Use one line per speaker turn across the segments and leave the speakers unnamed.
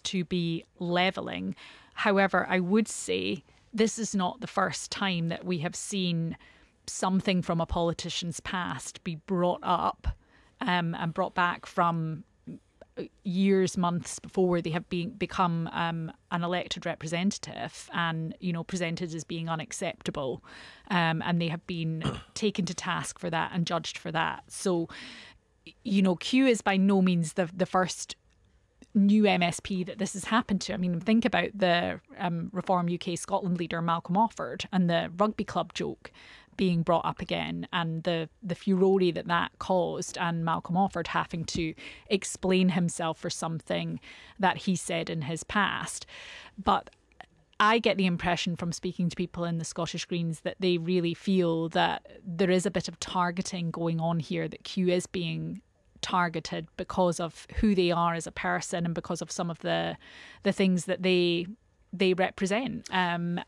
to be levelling. However, I would say this is not the first time that we have seen something from a politician's past be brought up and brought back from years, months before they have become an elected representative and, presented as being unacceptable. And they have been taken to task for that and judged for that. So, Kew is by no means the first new MSP that this has happened to. I mean, think about the Reform UK Scotland leader Malcolm Offord and the rugby club joke being brought up again, and the furore that caused, and Malcolm Offord having to explain himself for something that he said in his past. But I get the impression from speaking to people in the Scottish Greens that they really feel that there is a bit of targeting going on here, that Kew is being targeted because of who they are as a person and because of some of the things that they represent. And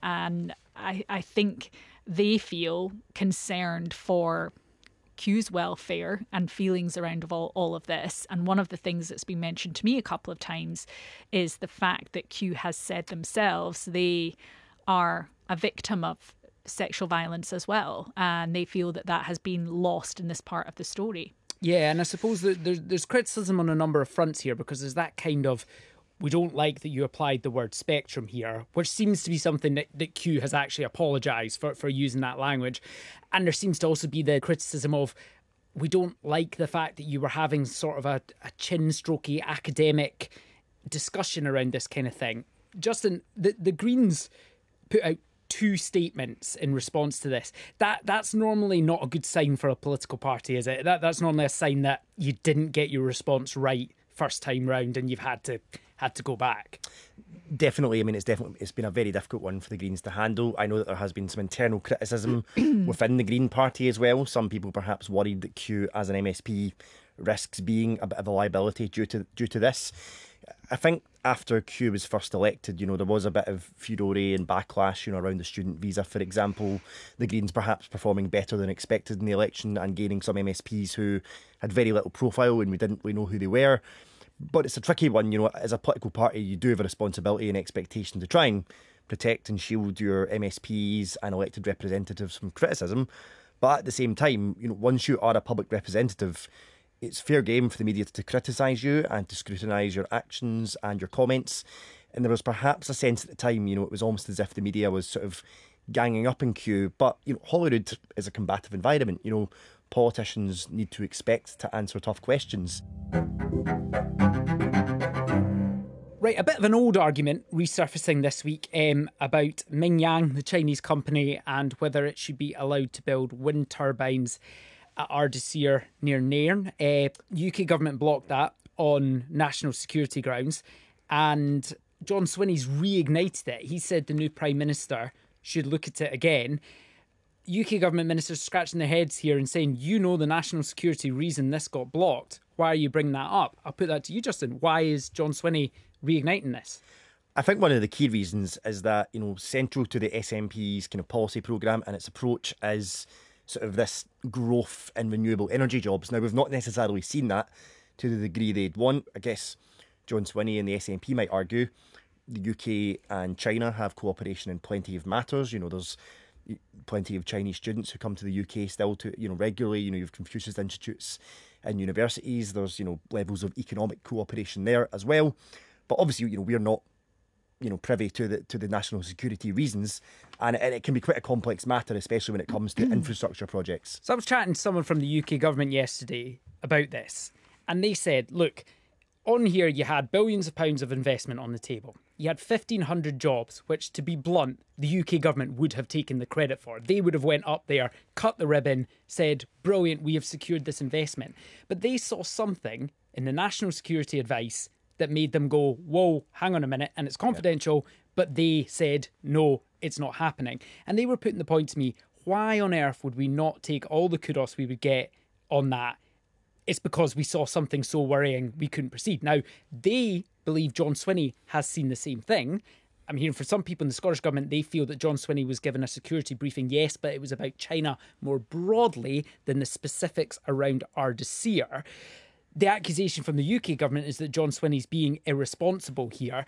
I think they feel concerned for Kew's welfare and feelings around all of this. And one of the things that's been mentioned to me a couple of times is the fact that Kew has said themselves they are a victim of sexual violence as well. And they feel that has been lost in this part of the story.
Yeah, and I suppose that there's criticism on a number of fronts here, because there's that kind of, we don't like that you applied the word spectrum here, which seems to be something that Kew has actually apologised for using that language. And there seems to also be the criticism of, we don't like the fact that you were having sort of a chin-strokey academic discussion around this kind of thing. Justin, the Greens put out 2 statements in response to this. That's normally not a good sign for a political party, is it? That's normally a sign that you didn't get your response right first time round and you've had to go back.
Definitely. I mean, it's been a very difficult one for the Greens to handle. I know that there has been some internal criticism within the Green Party as well. Some people perhaps worried that Kew as an MSP risks being a bit of a liability due to this. I think after Kew was first elected, there was a bit of furore and backlash, around the student visa, for example. The Greens perhaps performing better than expected in the election and gaining some MSPs who had very little profile and we didn't really know who they were. But it's a tricky one, as a political party, you do have a responsibility and expectation to try and protect and shield your MSPs and elected representatives from criticism. But at the same time, once you are a public representative, it's fair game for the media to criticise you and to scrutinise your actions and your comments. And there was perhaps a sense at the time, it was almost as if the media was sort of ganging up in Kew. But, Holyrood is a combative environment. Politicians need to expect to answer tough questions.
Right, a bit of an old argument resurfacing this week about Mingyang, the Chinese company, and whether it should be allowed to build wind turbines at Ardusir near Nairn. UK government blocked that on national security grounds, and John Swinney's reignited it. He said the new Prime Minister should look at it again. UK government ministers scratching their heads here and saying, the national security reason this got blocked. Why are you bringing that up? I'll put that to you, Justin. Why is John Swinney reigniting this?
I think one of the key reasons is that, central to the SNP's kind of policy programme and its approach is sort of this growth in renewable energy jobs. Now, we've not necessarily seen that to the degree they'd want. I guess John Swinney and the SNP might argue the UK and China have cooperation in plenty of matters. There's plenty of Chinese students who come to the UK still to, regularly. You've Confucius Institutes and universities. There's, levels of economic cooperation there as well. But obviously, we're not, privy to the national security reasons. And it can be quite a complex matter, especially when it comes to infrastructure projects.
So I was chatting to someone from the UK government yesterday about this. And they said, look, on here you had billions of pounds of investment on the table. You had 1,500 jobs, which, to be blunt, the UK government would have taken the credit for. They would have went up there, cut the ribbon, said, brilliant, we have secured this investment. But they saw something in the national security advice that made them go, whoa, hang on a minute, and it's confidential, but they said, no, it's not happening. And they were putting the point to me, why on earth would we not take all the kudos we would get on that? It's because we saw something so worrying we couldn't proceed. Now, they believe John Swinney has seen the same thing. I'm hearing from some people in the Scottish Government, they feel that John Swinney was given a security briefing, yes, but it was about China more broadly than the specifics around Ardusir. The accusation from the UK government is that John Swinney's being irresponsible here.